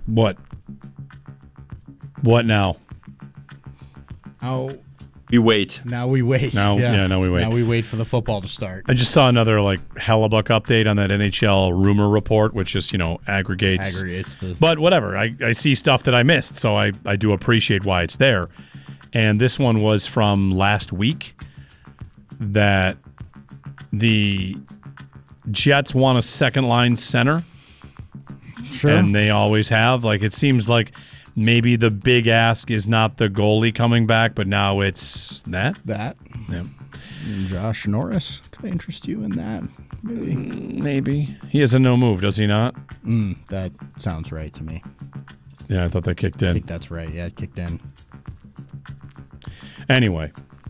What? What now? Oh, we wait. Now we wait. Now we wait. Now we wait for the football to start. I just saw another Hellebuck update on that NHL rumor report, which just aggregates the. But whatever, I see stuff that I missed, so I do appreciate why it's there. And this one was from last week that the Jets want a second line center, Sure. and they always have. It seems like. Maybe the big ask is not the goalie coming back, but now it's that. That. Yeah. Josh Norris could interest you in that. Maybe. He has a no move, does he not? That sounds right to me. Yeah, I thought that kicked in. I think that's right. Yeah, it kicked in. Anyway.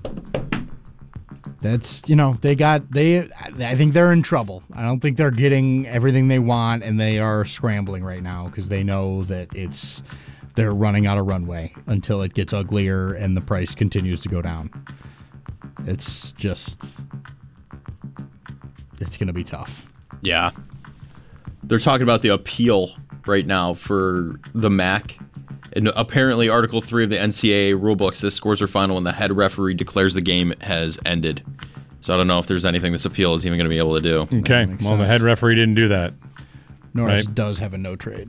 That's, I think they're in trouble. I don't think they're getting everything they want, and they are scrambling right now because they know that they're running out of runway until it gets uglier and the price continues to go down. It's going to be tough. Yeah. They're talking about the appeal right now for the MAC. And apparently Article 3 of the NCAA rulebook says scores are final when the head referee declares the game has ended. So I don't know if there's anything this appeal is even going to be able to do. Okay. Well, the head referee didn't do that. Norris does have a no trade.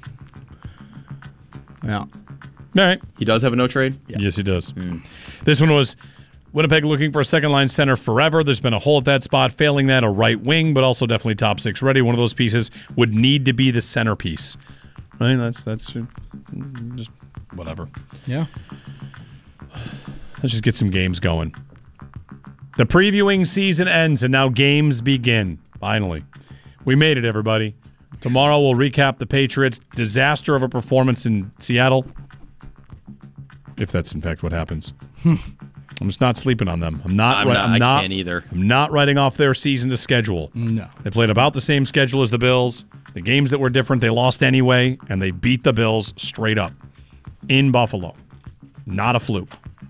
Yeah. All right. He does have a no trade? Yeah. Yes, he does. This one was Winnipeg looking for a second-line center forever. There's been a hole at that spot. Failing that, a right wing, but also definitely top six ready. One of those pieces would need to be the centerpiece. Right? That's just whatever. Yeah. Let's just get some games going. The previewing season ends, and now games begin. Finally. We made it, everybody. Tomorrow we'll recap the Patriots' disaster of a performance in Seattle. If that's in fact what happens. I'm just not sleeping on them. I can't either. I'm not writing off their season to schedule. No. They played about the same schedule as the Bills. The games that were different, they lost anyway, and they beat the Bills straight up in Buffalo. Not a fluke.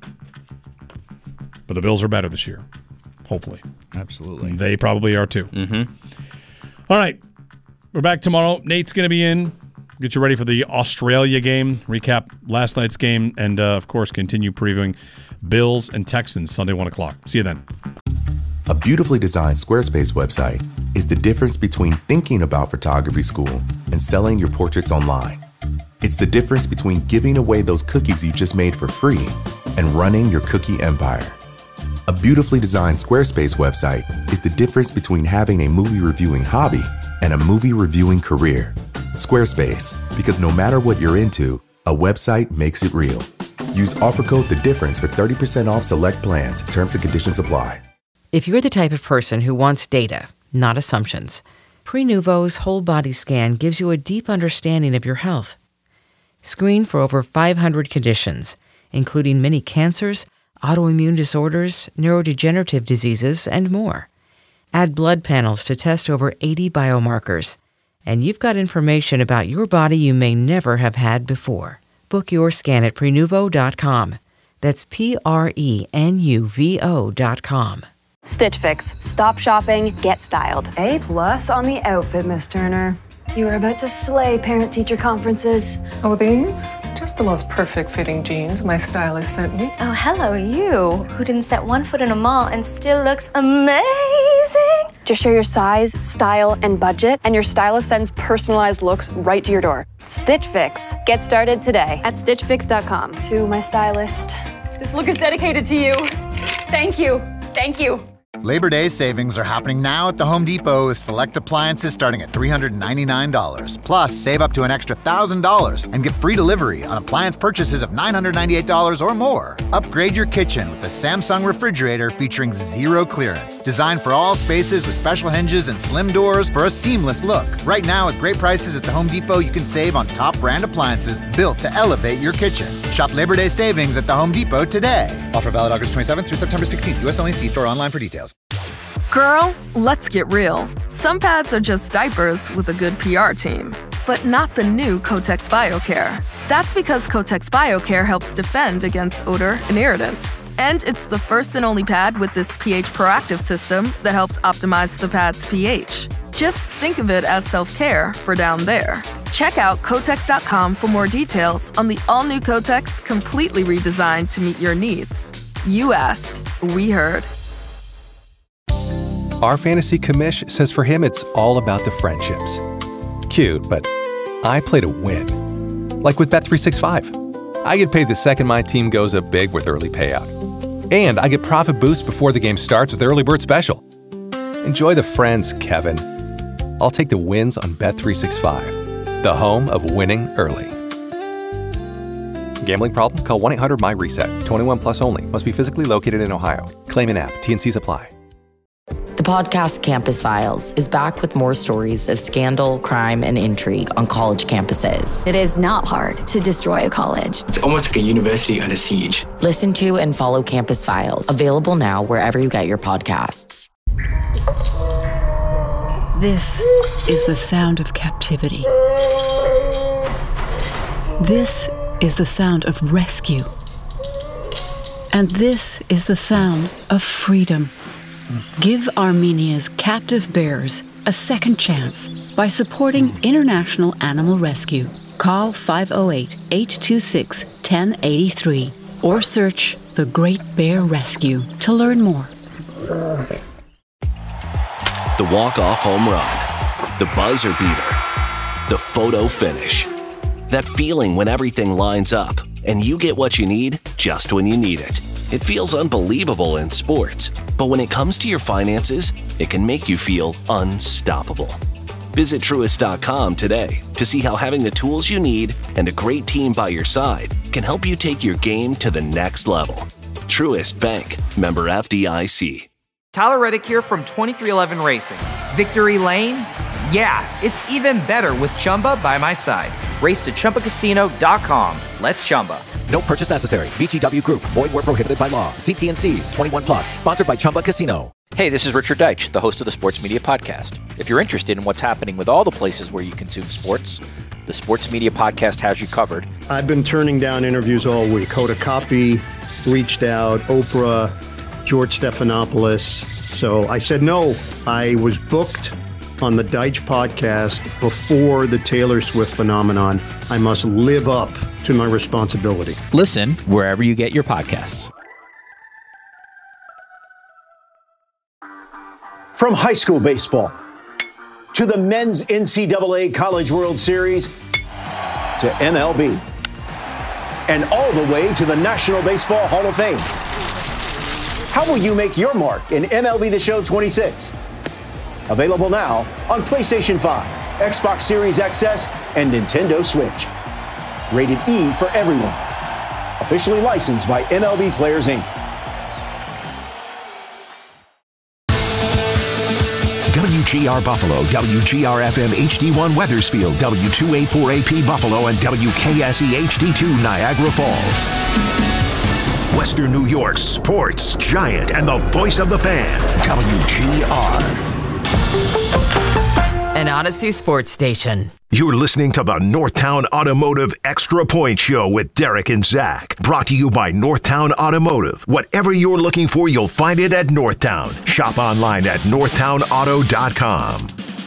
But the Bills are better this year. Hopefully. Absolutely. They probably are too. Mm-hmm. All right. We're back tomorrow. Nate's going to be in. Get you ready for the Australia game. Recap last night's game. And, of course, continue previewing Bills and Texans Sunday, 1 o'clock. See you then. A beautifully designed Squarespace website is the difference between thinking about photography school and selling your portraits online. It's the difference between giving away those cookies you just made for free and running your cookie empire. A beautifully designed Squarespace website is the difference between having a movie reviewing hobby and a movie reviewing career. Squarespace, because no matter what you're into, a website makes it real. Use offer code THEDIFFERENCE for 30% off select plans. Terms and conditions apply. If you're the type of person who wants data, not assumptions, Prenuvo's whole body scan gives you a deep understanding of your health. Screen for over 500 conditions, including many cancers, autoimmune disorders, neurodegenerative diseases, and more. Add blood panels to test over 80 biomarkers. And you've got information about your body you may never have had before. Book your scan at Prenuvo.com. That's Prenuvo.com. Stitch Fix. Stop shopping, get styled. A+ on the outfit, Miss Turner. You are about to slay parent-teacher conferences. Oh, these? Just the most perfect fitting jeans my stylist sent me. Oh, hello, you, who didn't set one foot in a mall and still looks amazing. Just share your size, style, and budget, and your stylist sends personalized looks right to your door. Stitch Fix. Get started today at StitchFix.com. To my stylist. This look is dedicated to you. Thank you. Thank you. Labor Day savings are happening now at the Home Depot with select appliances starting at $399. Plus, save up to an extra $1,000 and get free delivery on appliance purchases of $998 or more. Upgrade your kitchen with the Samsung refrigerator featuring zero clearance. Designed for all spaces with special hinges and slim doors for a seamless look. Right now, with great prices at the Home Depot, you can save on top brand appliances built to elevate your kitchen. Shop Labor Day savings at the Home Depot today. Offer valid August 27th through September 16th. U.S. only. See store online for details. Girl, let's get real. Some pads are just diapers with a good PR team, but not the new Kotex BioCare. That's because Kotex BioCare helps defend against odor and irritants. And it's the first and only pad with this pH proactive system that helps optimize the pad's pH. Just think of it as self-care for down there. Check out Kotex.com for more details on the all-new Kotex, completely redesigned to meet your needs. You asked, we heard. Our fantasy commish says for him it's all about the friendships. Cute, but I play to win. Like with Bet365. I get paid the second my team goes up big with early payout. And I get profit boost before the game starts with Early Bird Special. Enjoy the friends, Kevin. I'll take the wins on Bet365, the home of winning early. Gambling problem? Call 1-800-MY-RESET. 21 plus only. Must be physically located in Ohio. Claim in app. T&Cs apply. The podcast Campus Files is back with more stories of scandal, crime, and intrigue on college campuses. It is not hard to destroy a college. It's almost like a university under siege. Listen to and follow Campus Files. Available now wherever you get your podcasts. This is the sound of captivity. This is the sound of rescue. And this is the sound of freedom. Give Armenia's captive bears a second chance by supporting International Animal Rescue. Call 508-826-1083 or search The Great Bear Rescue to learn more. The walk-off home run, the buzzer beater, the photo finish. That feeling when everything lines up and you get what you need just when you need it. It feels unbelievable in sports, but when it comes to your finances, it can make you feel unstoppable. Visit Truist.com today to see how having the tools you need and a great team by your side can help you take your game to the next level. Truist Bank, member FDIC. Tyler Reddick here from 2311 Racing. Victory Lane? Yeah, it's even better with Chumba by my side. Race to ChumbaCasino.com. Let's Chumba. No purchase necessary. VGW Group. Void where prohibited by law. See T&Cs. 21 plus. Sponsored by Chumba Casino. Hey, this is Richard Deitch, the host of the Sports Media Podcast. If you're interested in what's happening with all the places where you consume sports, the Sports Media Podcast has you covered. I've been turning down interviews all week. Hoda Kotb reached out, Oprah, George Stephanopoulos. So I said no. I was booked on the Deitch podcast before the Taylor Swift phenomenon. I must live up to my responsibility. Listen wherever you get your podcasts. From high school baseball to the men's NCAA College World Series to MLB and all the way to the National Baseball Hall of Fame. How will you make your mark in MLB The Show 26? Available now on PlayStation 5, Xbox Series XS, and Nintendo Switch. Rated E for everyone. Officially licensed by MLB Players Inc. WGR Buffalo, WGR-FM HD1 Weathersfield, W284AP Buffalo, and WKSE HD2 Niagara Falls. Western New York's sports giant and the voice of the fan, WGR. An Odyssey sports station. You're listening to the Northtown Automotive Extra Point Show with Derek and Zach. Brought to you by Northtown Automotive. Whatever you're looking for, you'll find it at Northtown. Shop online at northtownauto.com.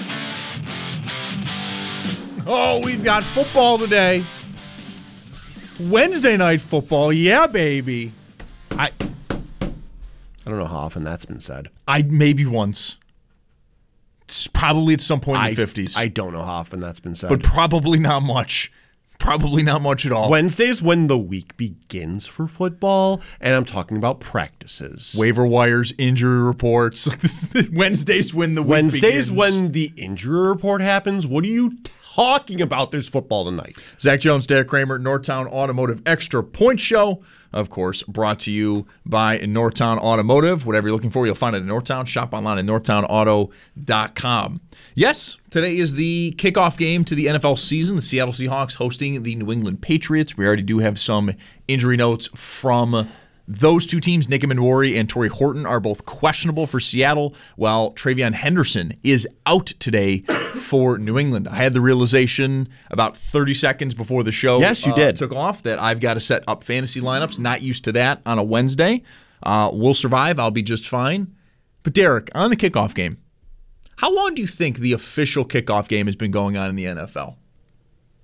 Oh, we've got football today. Wednesday night football. Yeah, baby. I don't know how often that's been said. Maybe once. It's probably at some point in the 50s. I don't know how often that's been said. But probably not much. Probably not much at all. Wednesday's when the week begins for football, and I'm talking about practices. Waiver wires, injury reports. Wednesday's when the week begins. Wednesday's when the injury report happens. What are you talking about? There's football tonight. Zach Jones, Derek Kramer, Northtown Automotive Extra Point Show. Of course, brought to you by Northtown Automotive. Whatever you're looking for, you'll find it in Northtown. Shop online at northtownauto.com. Yes, today is the kickoff game to the NFL season. The Seattle Seahawks hosting the New England Patriots. We already do have some injury notes from those two teams. Nick Emmanwori and Torrey Horton are both questionable for Seattle, while Travion Henderson is out today for New England. I had the realization about 30 seconds before the show took off that I've got to set up fantasy lineups. Not used to that on a Wednesday. We'll survive. I'll be just fine. But Derek, on the kickoff game, how long do you think the official kickoff game has been going on in the NFL?